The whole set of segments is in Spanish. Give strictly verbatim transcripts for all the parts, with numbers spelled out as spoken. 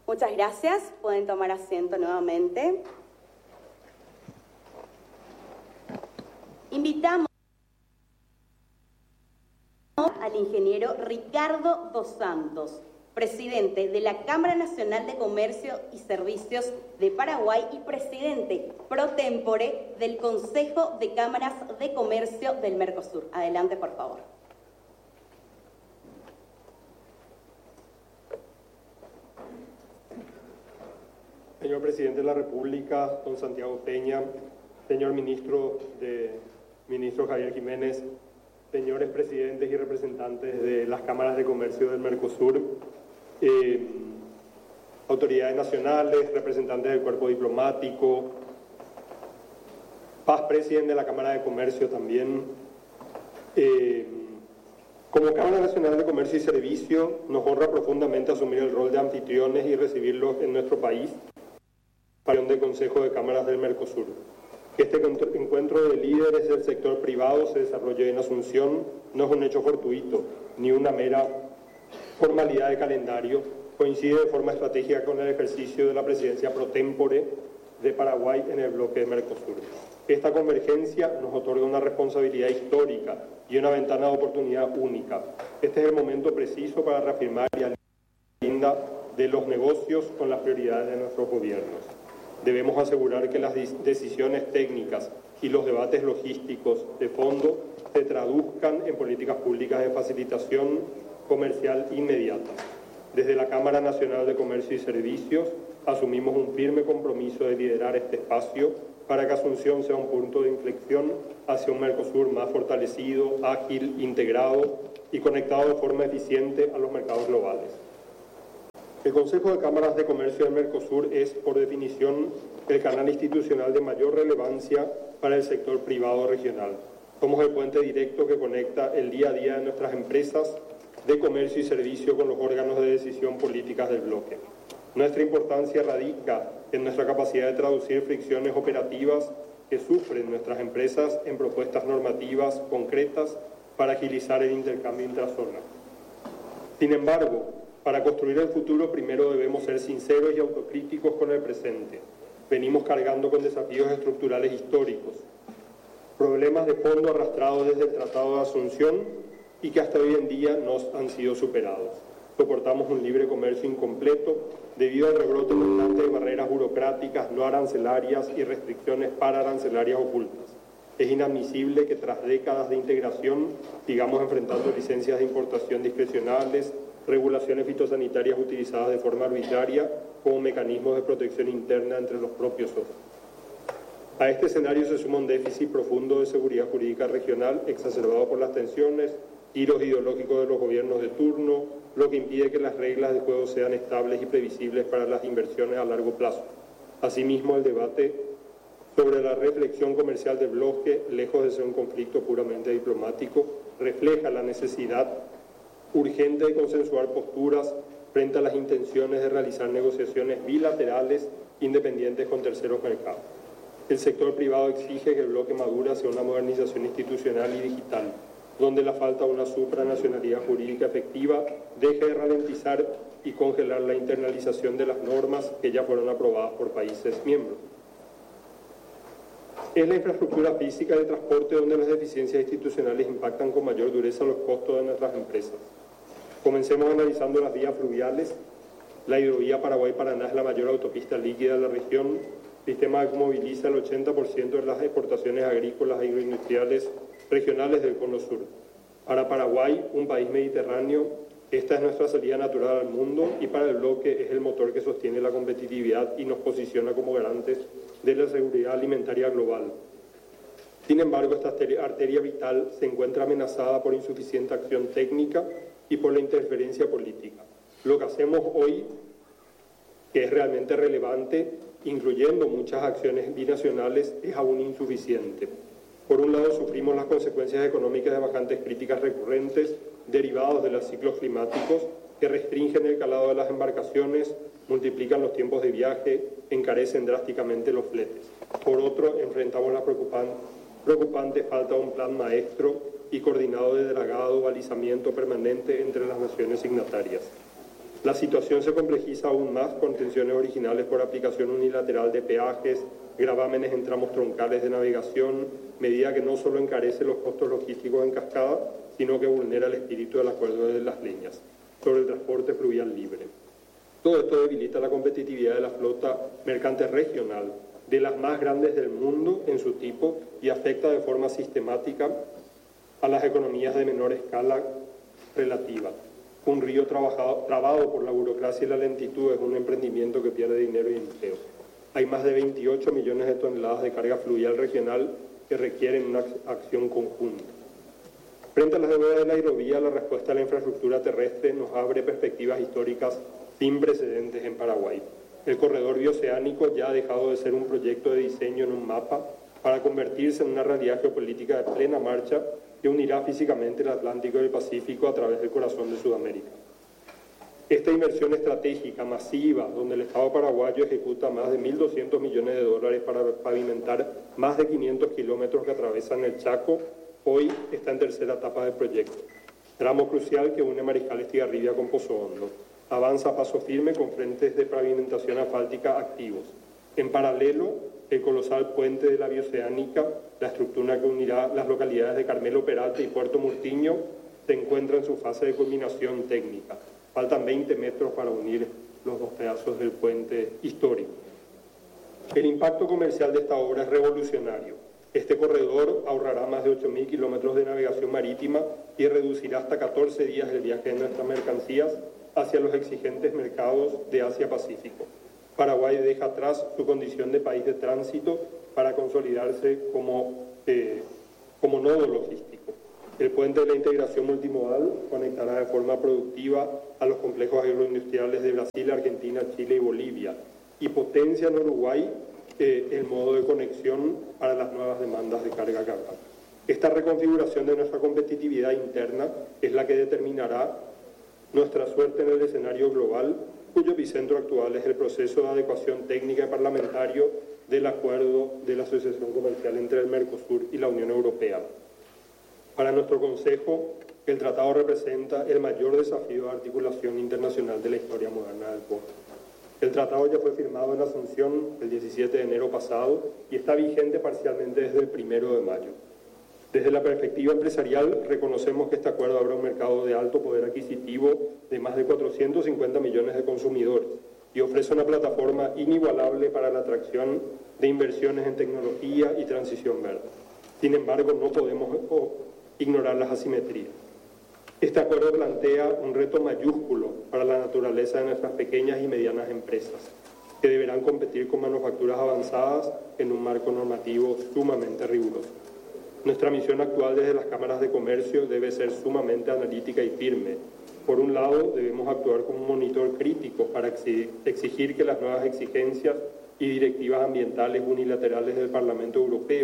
Muchas gracias. Pueden tomar asiento nuevamente. Invitamos al ingeniero Ricardo dos Santos, presidente de la Cámara Nacional de Comercio y Servicios de Paraguay y presidente pro tempore del Consejo de Cámaras de Comercio del Mercosur. Adelante, por favor. Señor Presidente de la República, don Santiago Peña, señor Ministro, de, Ministro Javier Jiménez, señores presidentes y representantes de las cámaras de comercio del Mercosur, eh, autoridades nacionales, representantes del cuerpo diplomático, Paz, presidente de la Cámara de Comercio también. Eh, como Cámara Nacional de Comercio y Servicio, nos honra profundamente asumir el rol de anfitriones y recibirlos en nuestro país, del Consejo de Cámaras del Mercosur. Que este encuentro de líderes del sector privado se desarrolle en Asunción no es un hecho fortuito, ni una mera formalidad de calendario, coincide de forma estratégica con el ejercicio de la presidencia pro tempore de Paraguay en el bloque de Mercosur. Esta convergencia nos otorga una responsabilidad histórica y una ventana de oportunidad única. Este es el momento preciso para reafirmar y alinear la agenda de los negocios con las prioridades de nuestros gobiernos. Debemos asegurar que las decisiones técnicas y los debates logísticos de fondo se traduzcan en políticas públicas de facilitación comercial inmediata. Desde la Cámara Nacional de Comercio y Servicios asumimos un firme compromiso de liderar este espacio para que Asunción sea un punto de inflexión hacia un Mercosur más fortalecido, ágil, integrado y conectado de forma eficiente a los mercados globales. El Consejo de Cámaras de Comercio del Mercosur es, por definición, el canal institucional de mayor relevancia para el sector privado regional. Somos el puente directo que conecta el día a día de nuestras empresas de comercio y servicio con los órganos de decisión políticas del bloque. Nuestra importancia radica en nuestra capacidad de traducir fricciones operativas que sufren nuestras empresas en propuestas normativas concretas para agilizar el intercambio intrazona. Sin embargo, para construir el futuro primero debemos ser sinceros y autocríticos con el presente. Venimos cargando con desafíos estructurales históricos, problemas de fondo arrastrados desde el Tratado de Asunción y que hasta hoy en día no han sido superados. Soportamos un libre comercio incompleto debido al rebrote constante de barreras burocráticas no arancelarias y restricciones pararancelarias ocultas. Es inadmisible que tras décadas de integración sigamos enfrentando licencias de importación discrecionales, regulaciones fitosanitarias utilizadas de forma arbitraria como mecanismos de protección interna entre los propios socios. A este escenario se suma un déficit profundo de seguridad jurídica regional exacerbado por las tensiones, giros ideológicos de los gobiernos de turno, lo que impide que las reglas de juego sean estables y previsibles para las inversiones a largo plazo. Asimismo, el debate sobre la reflexión comercial del bloque, lejos de ser un conflicto puramente diplomático, refleja la necesidad urgente de consensuar posturas frente a las intenciones de realizar negociaciones bilaterales independientes con terceros mercados. El sector privado exige que el bloque madure hacia una modernización institucional y digital, donde la falta de una supranacionalidad jurídica efectiva deje de ralentizar y congelar la internalización de las normas que ya fueron aprobadas por países miembros. Es la infraestructura física de transporte donde las deficiencias institucionales impactan con mayor dureza los costos de nuestras empresas. Comencemos analizando las vías fluviales. La hidrovía Paraguay-Paraná es la mayor autopista líquida de la región, sistema que moviliza el ochenta por ciento de las exportaciones agrícolas e agroindustriales regionales del Cono Sur. Para Paraguay, un país mediterráneo, esta es nuestra salida natural al mundo y para el bloque es el motor que sostiene la competitividad y nos posiciona como garantes de la seguridad alimentaria global. Sin embargo, esta arteria vital se encuentra amenazada por insuficiente acción técnica y por la interferencia política. Lo que hacemos hoy, que es realmente relevante, incluyendo muchas acciones binacionales, es aún insuficiente. Por un lado, sufrimos las consecuencias económicas de bajantes críticas recurrentes derivados de los ciclos climáticos que restringen el calado de las embarcaciones, multiplican los tiempos de viaje, encarecen drásticamente los fletes. Por otro, enfrentamos la preocupante, preocupante falta de un plan maestro y coordinado de dragado, balizamiento permanente entre las naciones signatarias. La situación se complejiza aún más con tensiones originales por aplicación unilateral de peajes, gravámenes en tramos troncales de navegación, medida que no solo encarece los costos logísticos en cascada, sino que vulnera el espíritu del acuerdo de las leñas sobre el transporte fluvial libre. Todo esto debilita la competitividad de la flota mercante regional, de las más grandes del mundo en su tipo, y afecta de forma sistemática a las economías de menor escala relativa. Un río trabajado, trabado por la burocracia y la lentitud es un emprendimiento que pierde dinero y empleo. Hay más de veintiocho millones de toneladas de carga fluvial regional que requieren una acción conjunta. Frente a las demandas de la hidrovía, la respuesta a la infraestructura terrestre nos abre perspectivas históricas sin precedentes en Paraguay. El corredor bioceánico ya ha dejado de ser un proyecto de diseño en un mapa para convertirse en una realidad geopolítica de plena marcha que unirá físicamente el Atlántico y el Pacífico a través del corazón de Sudamérica. Esta inversión estratégica masiva, donde el Estado paraguayo ejecuta más de mil doscientos millones de dólares para pavimentar más de quinientos kilómetros que atraviesan el Chaco, hoy está en tercera etapa del proyecto. Tramo crucial que une Mariscal Estigarribia con Pozo Hondo. Avanza a paso firme con frentes de pavimentación asfáltica activos. En paralelo, el colosal puente de la Bioceánica, la estructura que unirá las localidades de Carmelo Peralta y Puerto Murtiño, se encuentra en su fase de culminación técnica. Faltan veinte metros para unir los dos pedazos del puente histórico. El impacto comercial de esta obra es revolucionario. Este corredor ahorrará más de ocho mil kilómetros de navegación marítima y reducirá hasta catorce días el viaje de nuestras mercancías hacia los exigentes mercados de Asia-Pacífico. Paraguay deja atrás su condición de país de tránsito para consolidarse como, eh, como nodo logístico. El puente de la integración multimodal conectará de forma productiva a los complejos agroindustriales de Brasil, Argentina, Chile y Bolivia, y potencia en Uruguay eh, el modo de conexión para las nuevas demandas de carga cargada. Esta reconfiguración de nuestra competitividad interna es la que determinará nuestra suerte en el escenario global, cuyo epicentro actual es el proceso de adecuación técnica y parlamentario del acuerdo de la Asociación Comercial entre el Mercosur y la Unión Europea. Para nuestro Consejo, el tratado representa el mayor desafío de articulación internacional de la historia moderna del puerto. El tratado ya fue firmado en Asunción el diecisiete de enero pasado y está vigente parcialmente desde el primero de mayo. Desde la perspectiva empresarial, reconocemos que este acuerdo abre un mercado de alto poder adquisitivo de más de cuatrocientos cincuenta millones de consumidores y ofrece una plataforma inigualable para la atracción de inversiones en tecnología y transición verde. Sin embargo, no podemos ignorar las asimetrías. Este acuerdo plantea un reto mayúsculo para la naturaleza de nuestras pequeñas y medianas empresas, que deberán competir con manufacturas avanzadas en un marco normativo sumamente riguroso. Nuestra misión actual desde las cámaras de comercio debe ser sumamente analítica y firme. Por un lado, debemos actuar como un monitor crítico para exigir que las nuevas exigencias y directivas ambientales unilaterales del Parlamento Europeo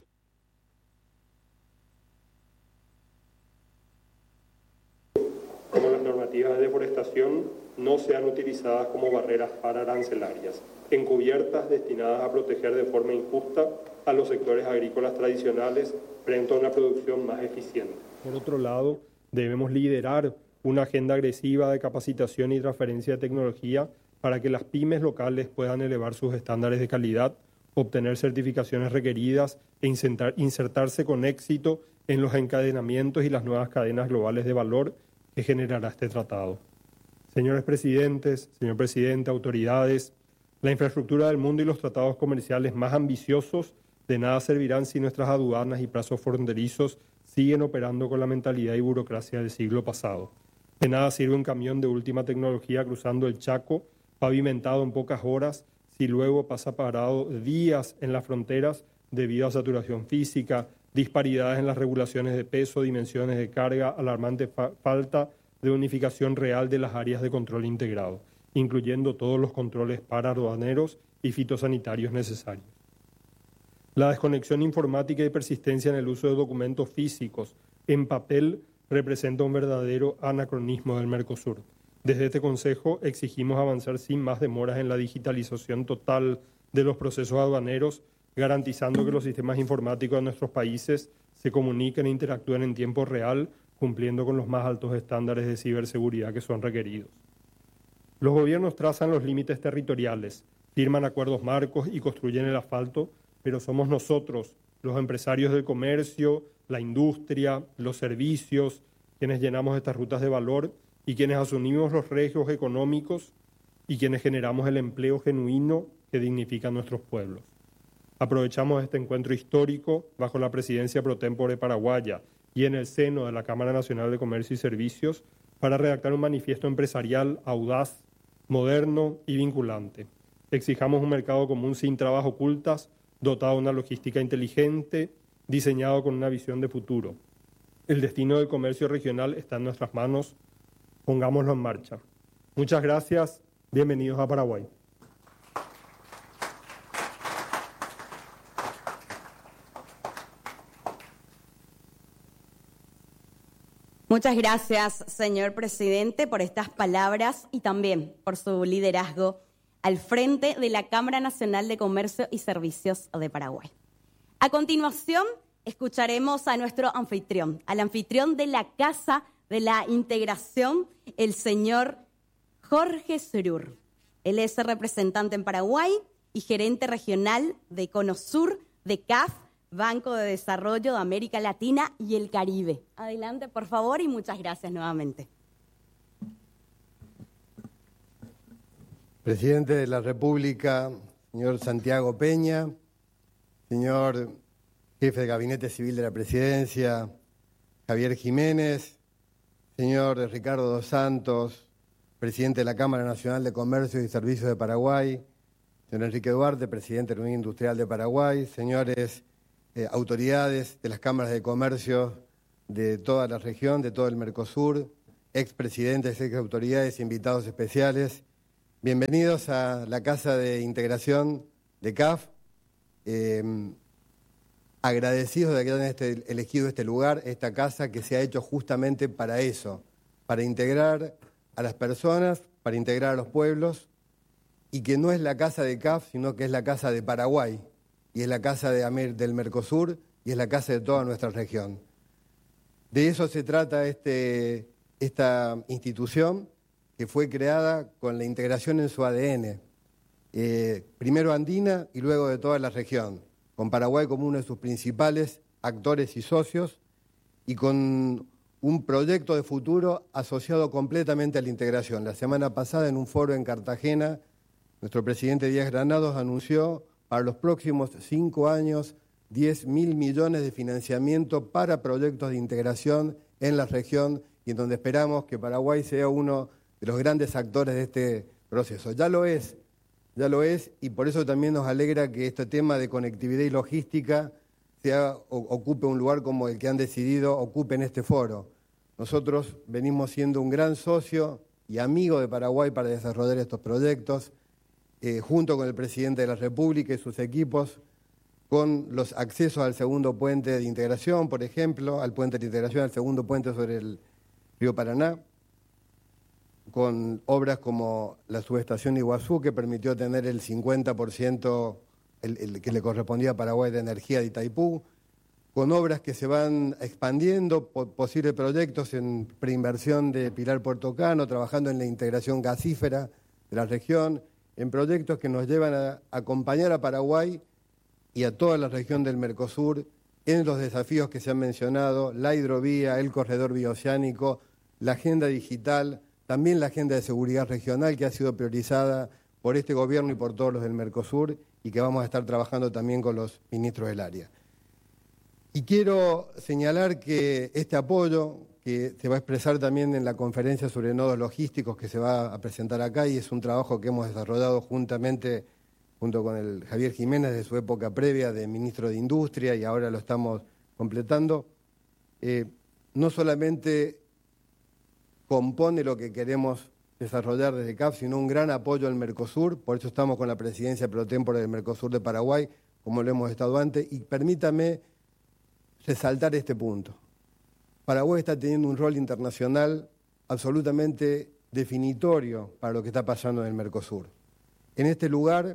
como las normativas de deforestación no sean utilizadas como barreras pararancelarias, encubiertas destinadas a proteger de forma injusta a los sectores agrícolas tradicionales frente a una producción más eficiente. Por otro lado, debemos liderar una agenda agresiva de capacitación y transferencia de tecnología para que las pymes locales puedan elevar sus estándares de calidad, obtener certificaciones requeridas e insertarse con éxito en los encadenamientos y las nuevas cadenas globales de valor que generará este tratado. Señores presidentes, señor presidente, autoridades, la infraestructura del mundo y los tratados comerciales más ambiciosos de nada servirán si nuestras aduanas y plazos fronterizos siguen operando con la mentalidad y burocracia del siglo pasado. De nada sirve un camión de última tecnología cruzando el Chaco, pavimentado en pocas horas, si luego pasa parado días en las fronteras debido a saturación física, disparidades en las regulaciones de peso, dimensiones de carga, alarmante fa- falta de unificación real de las áreas de control integrado, incluyendo todos los controles paraduaneros y fitosanitarios necesarios. La desconexión informática y persistencia en el uso de documentos físicos en papel representa un verdadero anacronismo del Mercosur. Desde este Consejo exigimos avanzar sin más demoras en la digitalización total de los procesos aduaneros, garantizando que los sistemas informáticos de nuestros países se comuniquen e interactúen en tiempo real, cumpliendo con los más altos estándares de ciberseguridad que son requeridos. Los gobiernos trazan los límites territoriales, firman acuerdos marcos y construyen el asfalto, pero somos nosotros, los empresarios del comercio, la industria, los servicios, quienes llenamos estas rutas de valor y quienes asumimos los riesgos económicos y quienes generamos el empleo genuino que dignifica a nuestros pueblos. Aprovechamos este encuentro histórico bajo la presidencia pro tempore paraguaya y en el seno de la Cámara Nacional de Comercio y Servicios para redactar un manifiesto empresarial audaz, moderno y vinculante. Exijamos un mercado común sin trabas ocultas, dotado de una logística inteligente, diseñado con una visión de futuro. El destino del comercio regional está en nuestras manos. Pongámoslo en marcha. Muchas gracias. Bienvenidos a Paraguay. Muchas gracias, señor presidente, por estas palabras y también por su liderazgo al frente de la Cámara Nacional de Comercio y Servicios de Paraguay. A continuación, escucharemos a nuestro anfitrión, al anfitrión de la Casa de la Integración, el señor Jorge Surur. Él es representante en Paraguay y gerente regional de Conosur, de C A F, Banco de Desarrollo de América Latina y el Caribe. Adelante, por favor, y muchas gracias nuevamente. Presidente de la República, señor Santiago Peña, señor jefe de Gabinete Civil de la Presidencia, Javier Jiménez, señor Ricardo dos Santos, presidente de la Cámara Nacional de Comercio y Servicios de Paraguay, señor Enrique Duarte, presidente de la Unión Industrial de Paraguay, señores eh, autoridades de las cámaras de comercio de toda la región, de todo el Mercosur, expresidentes, exautoridades, invitados especiales, bienvenidos a la Casa de Integración de C A F. Eh, agradecidos de que hayan este, elegido este lugar, esta casa que se ha hecho justamente para eso, para integrar a las personas, para integrar a los pueblos, y que no es la casa de C A F, sino que es la casa de Paraguay, y es la casa de Amer, del Mercosur, y es la casa de toda nuestra región. De eso se trata este, esta institución, que fue creada con la integración en su A D N, eh, primero andina y luego de toda la región, con Paraguay como uno de sus principales actores y socios, y con un proyecto de futuro asociado completamente a la integración. La semana pasada, en un foro en Cartagena, nuestro presidente Díaz Granados anunció para los próximos cinco años diez mil millones de financiamiento para proyectos de integración en la región, y en donde esperamos que Paraguay sea uno de los grandes actores de este proceso. Ya lo es, ya lo es, y por eso también nos alegra que este tema de conectividad y logística sea, ocupe un lugar como el que han decidido ocupe en este foro. Nosotros venimos siendo un gran socio y amigo de Paraguay para desarrollar estos proyectos, eh, junto con el presidente de la República y sus equipos, con los accesos al segundo puente de integración, por ejemplo, al puente de integración, al segundo puente sobre el río Paraná, con obras como la subestación Iguazú, que permitió tener el cincuenta por ciento el, el que le correspondía a Paraguay de energía de Itaipú, con obras que se van expandiendo, po posibles proyectos en preinversión de Pilar Puerto Cano, trabajando en la integración gasífera de la región, en proyectos que nos llevan a acompañar a Paraguay y a toda la región del Mercosur en los desafíos que se han mencionado, la hidrovía, el corredor bioceánico, la agenda digital, también la agenda de seguridad regional que ha sido priorizada por este gobierno y por todos los del Mercosur, y que vamos a estar trabajando también con los ministros del área. Y quiero señalar que este apoyo, que se va a expresar también en la conferencia sobre nodos logísticos que se va a presentar acá, y es un trabajo que hemos desarrollado juntamente junto con el Javier Jiménez de su época previa de ministro de Industria, y ahora lo estamos completando, eh, no solamente compone lo que queremos desarrollar desde C A F, sino un gran apoyo al Mercosur. Por eso estamos con la presidencia pro tempore del Mercosur de Paraguay, como lo hemos estado antes, y permítame resaltar este punto. Paraguay está teniendo un rol internacional absolutamente definitorio para lo que está pasando en el Mercosur. En este lugar,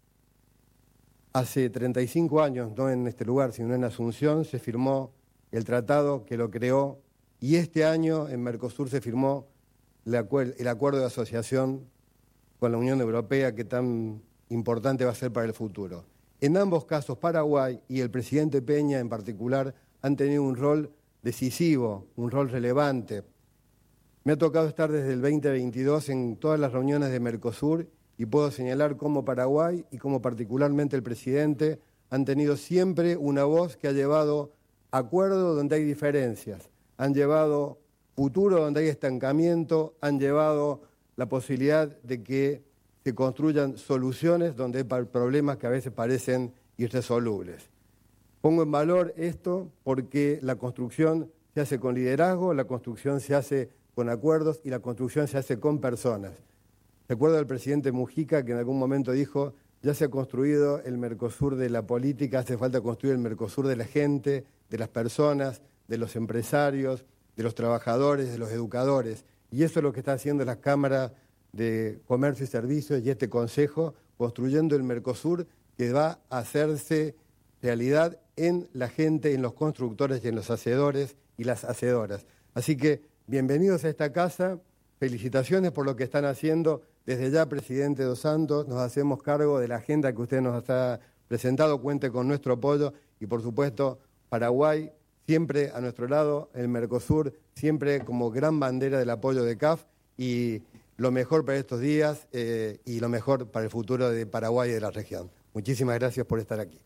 hace treinta y cinco años, no en este lugar, sino en Asunción, se firmó el tratado que lo creó, y este año en Mercosur se firmó el acuerdo de asociación con la Unión Europea que tan importante va a ser para el futuro. En ambos casos, Paraguay y el presidente Peña en particular han tenido un rol decisivo, un rol relevante. Me ha tocado estar desde el veinte veintidós en todas las reuniones de Mercosur y puedo señalar cómo Paraguay y cómo particularmente el presidente han tenido siempre una voz que ha llevado acuerdo donde hay diferencias, han llevado futuro donde hay estancamiento, han llevado la posibilidad de que se construyan soluciones donde hay problemas que a veces parecen irresolubles. Pongo en valor esto porque la construcción se hace con liderazgo, la construcción se hace con acuerdos y la construcción se hace con personas. Recuerdo al presidente Mujica que en algún momento dijo, ya se ha construido el Mercosur de la política, hace falta construir el Mercosur de la gente, de las personas, de los empresarios, de los trabajadores, de los educadores. Y eso es lo que está haciendo la Cámara de Comercio y Servicios y este Consejo, construyendo el Mercosur que va a hacerse realidad en la gente, en los constructores y en los hacedores y las hacedoras. Así que bienvenidos a esta casa, felicitaciones por lo que están haciendo. Desde ya, presidente Dos Santos, nos hacemos cargo de la agenda que usted nos ha presentado, cuente con nuestro apoyo y por supuesto Paraguay siempre a nuestro lado, el Mercosur siempre como gran bandera del apoyo de C A F y lo mejor para estos días eh, y lo mejor para el futuro de Paraguay y de la región. Muchísimas gracias por estar aquí.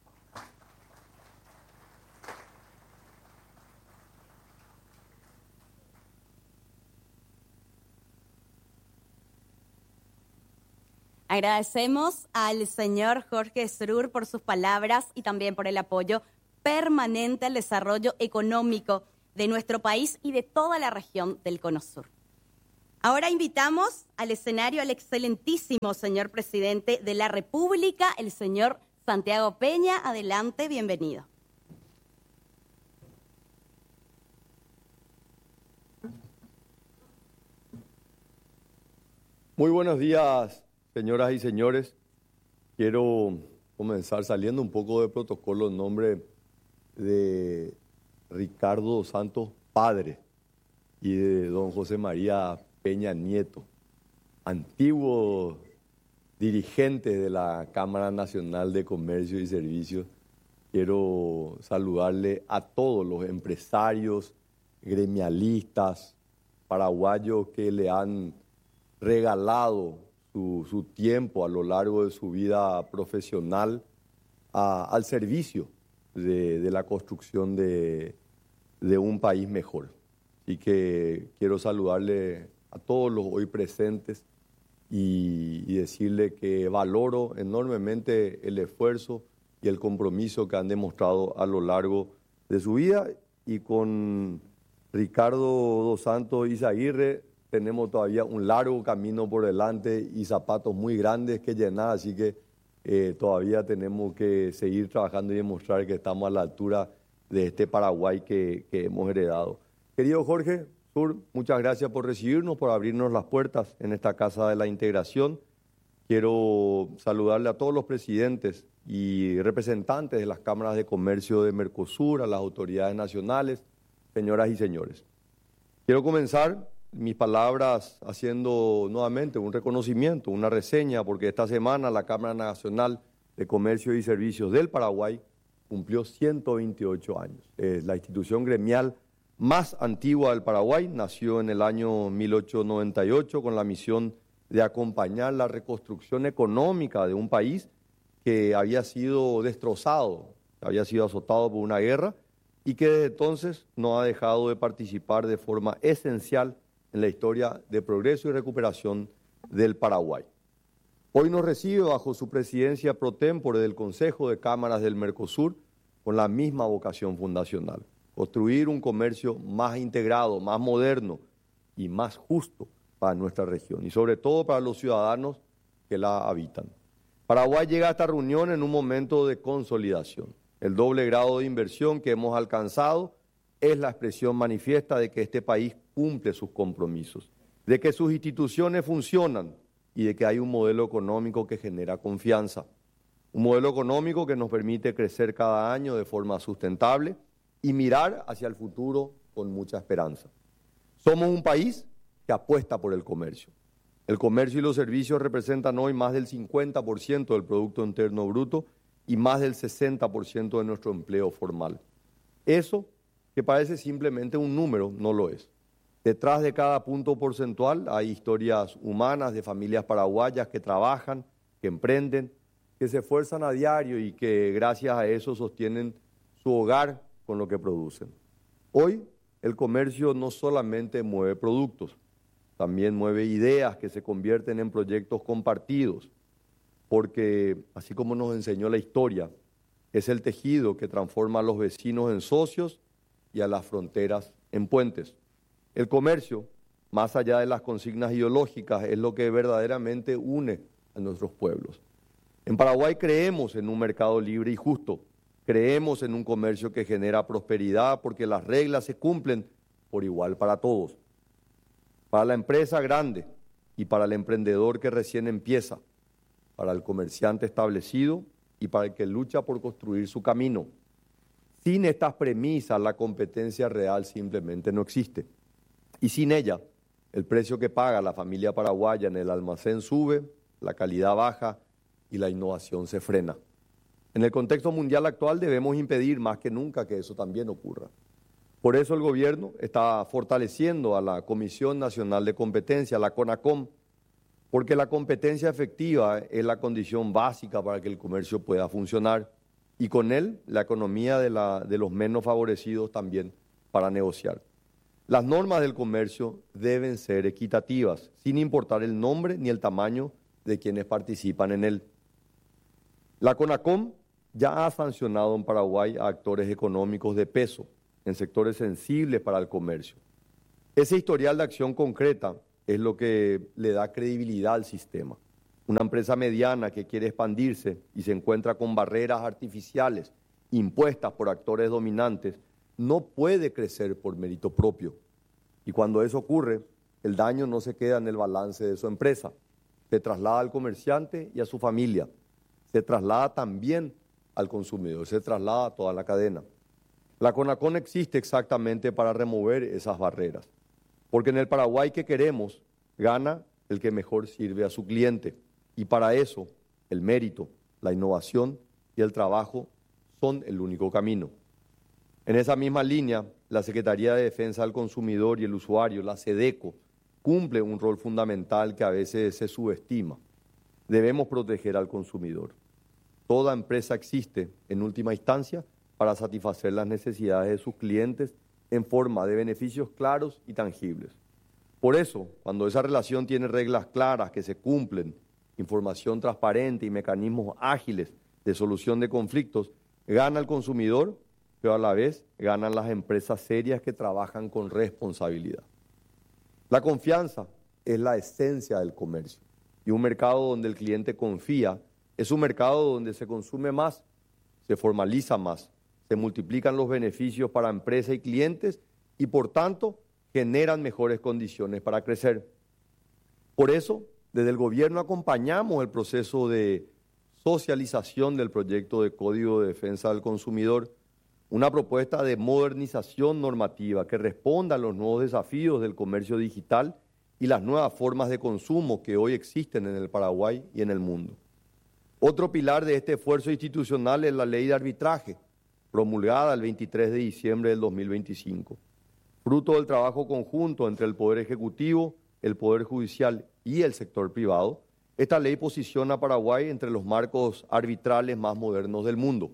Agradecemos al señor Jorge Srour por sus palabras y también por el apoyo permanente al desarrollo económico de nuestro país y de toda la región del Cono Sur. Ahora invitamos al escenario al excelentísimo señor presidente de la República, el señor Santiago Peña. Adelante, bienvenido. Muy buenos días, señoras y señores. Quiero comenzar saliendo un poco de protocolo en nombre de Ricardo Dos Santos, padre, y de don José María Peña Nieto, antiguo dirigente de la Cámara Nacional de Comercio y Servicios. Quiero saludarle a todos los empresarios, gremialistas, paraguayos que le han regalado su, su tiempo a lo largo de su vida profesional a, al servicio de, de la construcción de, de un país mejor. Así que quiero saludarle a todos los hoy presentes y, y decirle que valoro enormemente el esfuerzo y el compromiso que han demostrado a lo largo de su vida. Y con Ricardo Dos Santos Izaguirre tenemos todavía un largo camino por delante y zapatos muy grandes que llenar, así que eh, todavía tenemos que seguir trabajando y demostrar que estamos a la altura de este Paraguay que, que hemos heredado. Querido Jorge Srour, muchas gracias por recibirnos, por abrirnos las puertas en esta Casa de la Integración. Quiero saludarle a todos los presidentes y representantes de las cámaras de comercio de Mercosur, a las autoridades nacionales, señoras y señores. Quiero comenzar mis palabras haciendo nuevamente un reconocimiento, una reseña, porque esta semana la Cámara Nacional de Comercio y Servicios del Paraguay cumplió ciento veintiocho años. Es la institución gremial más antigua del Paraguay, nació en el año mil ochocientos noventa y ocho con la misión de acompañar la reconstrucción económica de un país que había sido destrozado, había sido azotado por una guerra y que desde entonces no ha dejado de participar de forma esencial en la historia de progreso y recuperación del Paraguay. Hoy nos recibe bajo su presidencia pro tempore del Consejo de Cámaras del Mercosur con la misma vocación fundacional: construir un comercio más integrado, más moderno y más justo para nuestra región y sobre todo para los ciudadanos que la habitan. Paraguay llega a esta reunión en un momento de consolidación. El doble grado de inversión que hemos alcanzado es la expresión manifiesta de que este país cumple sus compromisos, de que sus instituciones funcionan y de que hay un modelo económico que genera confianza. Un modelo económico que nos permite crecer cada año de forma sustentable y mirar hacia el futuro con mucha esperanza. Somos un país que apuesta por el comercio. El comercio y los servicios representan hoy más del cincuenta por ciento del Producto Interno Bruto y más del sesenta por ciento de nuestro empleo formal. Eso, que parece simplemente un número, no lo es. Detrás de cada punto porcentual hay historias humanas de familias paraguayas que trabajan, que emprenden, que se esfuerzan a diario y que gracias a eso sostienen su hogar con lo que producen. Hoy el comercio no solamente mueve productos, también mueve ideas que se convierten en proyectos compartidos, porque así como nos enseñó la historia, es el tejido que transforma a los vecinos en socios y a las fronteras en puentes. El comercio, más allá de las consignas ideológicas, es lo que verdaderamente une a nuestros pueblos. En Paraguay creemos en un mercado libre y justo, creemos en un comercio que genera prosperidad porque las reglas se cumplen por igual para todos. Para la empresa grande y para el emprendedor que recién empieza, para el comerciante establecido y para el que lucha por construir su camino. Sin estas premisas, la competencia real simplemente no existe. Y sin ella, el precio que paga la familia paraguaya en el almacén sube, la calidad baja y la innovación se frena. En el contexto mundial actual debemos impedir más que nunca que eso también ocurra. Por eso el gobierno está fortaleciendo a la Comisión Nacional de Competencia, la CONACOM, porque la competencia efectiva es la condición básica para que el comercio pueda funcionar y con él la economía de, la, de los menos favorecidos también para negociar. Las normas del comercio deben ser equitativas, sin importar el nombre ni el tamaño de quienes participan en él. La CONACOM ya ha sancionado en Paraguay a actores económicos de peso en sectores sensibles para el comercio. Ese historial de acción concreta es lo que le da credibilidad al sistema. Una empresa mediana que quiere expandirse y se encuentra con barreras artificiales impuestas por actores dominantes no puede crecer por mérito propio. Y cuando eso ocurre, el daño no se queda en el balance de su empresa, se traslada al comerciante y a su familia, se traslada también al consumidor, se traslada a toda la cadena. La CONACOM existe exactamente para remover esas barreras, porque en el Paraguay que queremos gana el que mejor sirve a su cliente, y para eso el mérito, la innovación y el trabajo son el único camino. En esa misma línea, la Secretaría de Defensa del Consumidor y el Usuario, la SEDECO, cumple un rol fundamental que a veces se subestima. Debemos proteger al consumidor. Toda empresa existe, en última instancia, para satisfacer las necesidades de sus clientes en forma de beneficios claros y tangibles. Por eso, cuando esa relación tiene reglas claras que se cumplen, información transparente y mecanismos ágiles de solución de conflictos, gana el consumidor, pero a la vez ganan las empresas serias que trabajan con responsabilidad. La confianza es la esencia del comercio y un mercado donde el cliente confía es un mercado donde se consume más, se formaliza más, se multiplican los beneficios para empresa y clientes y por tanto generan mejores condiciones para crecer. Por eso, desde el gobierno acompañamos el proceso de socialización del proyecto de Código de Defensa del Consumidor, una propuesta de modernización normativa que responda a los nuevos desafíos del comercio digital y las nuevas formas de consumo que hoy existen en el Paraguay y en el mundo. Otro pilar de este esfuerzo institucional es la Ley de Arbitraje, promulgada el veintitrés de diciembre del dos mil veinticinco. Fruto del trabajo conjunto entre el Poder Ejecutivo, el Poder Judicial y el sector privado, esta ley posiciona a Paraguay entre los marcos arbitrales más modernos del mundo.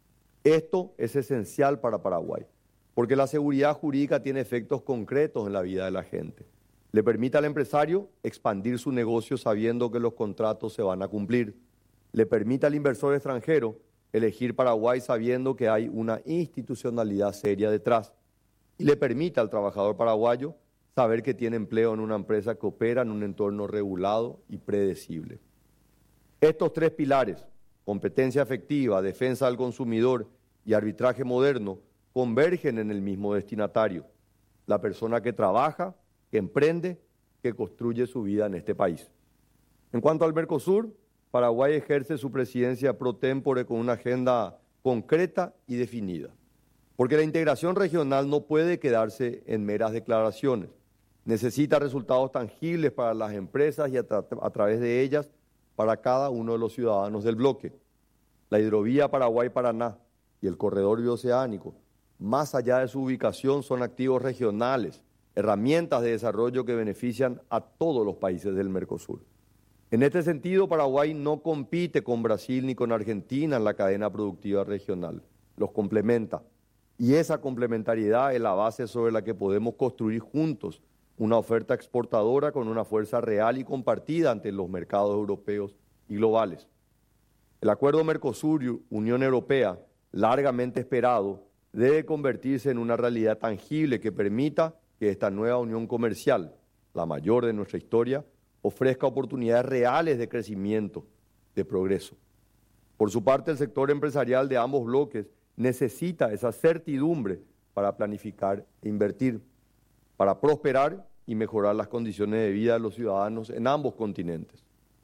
Esto es esencial para Paraguay, porque la seguridad jurídica tiene efectos concretos en la vida de la gente. Le permite al empresario expandir su negocio sabiendo que los contratos se van a cumplir. Le permite al inversor extranjero elegir Paraguay sabiendo que hay una institucionalidad seria detrás. Y le permite al trabajador paraguayo saber que tiene empleo en una empresa que opera en un entorno regulado y predecible. Estos tres pilares, competencia efectiva, defensa del consumidor y arbitraje moderno, convergen en el mismo destinatario, la persona que trabaja, que emprende, que construye su vida en este país. En cuanto al Mercosur, Paraguay ejerce su presidencia pro tempore con una agenda concreta y definida, porque la integración regional no puede quedarse en meras declaraciones. necesita resultados tangibles para las empresas y a, tra a través de ellas para cada uno de los ciudadanos del bloque. La hidrovía Paraguay-Paraná y el corredor bioceánico, más allá de su ubicación, son activos regionales, herramientas de desarrollo que benefician a todos los países del Mercosur. En este sentido, Paraguay no compite con Brasil ni con Argentina en la cadena productiva regional, los complementa. Y esa complementariedad es la base sobre la que podemos construir juntos una oferta exportadora con una fuerza real y compartida ante los mercados europeos y globales. El acuerdo Mercosur-Unión Europea, largamente esperado, debe convertirse en una realidad tangible que permita que esta nueva unión comercial, la mayor de nuestra historia, ofrezca oportunidades reales de crecimiento, de progreso. Por su parte, el sector empresarial de ambos bloques necesita esa certidumbre para planificar e invertir, para prosperar y mejorar las condiciones de vida de los ciudadanos en ambos continentes.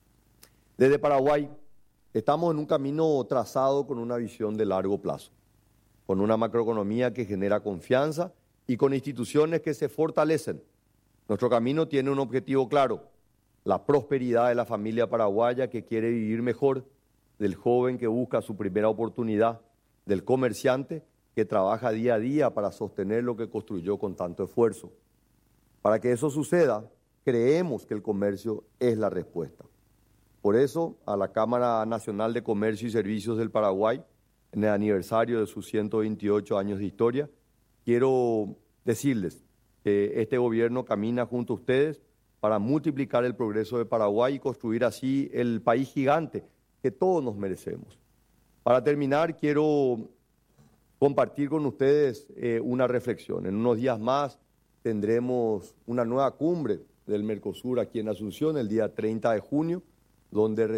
Desde Paraguay, estamos en un camino trazado con una visión de largo plazo, con una macroeconomía que genera confianza y con instituciones que se fortalecen. Nuestro camino tiene un objetivo claro: la prosperidad de la familia paraguaya que quiere vivir mejor, del joven que busca su primera oportunidad, del comerciante que trabaja día a día para sostener lo que construyó con tanto esfuerzo. Para que eso suceda, creemos que el comercio es la respuesta. Por eso, a la Cámara Nacional de Comercio y Servicios del Paraguay, en el aniversario de sus ciento veintiocho años de historia, quiero decirles que este gobierno camina junto a ustedes para multiplicar el progreso de Paraguay y construir así el país gigante que todos nos merecemos. Para terminar, quiero compartir con ustedes eh, una reflexión. En unos días más tendremos una nueva cumbre del Mercosur aquí en Asunción, el día treinta de junio, donde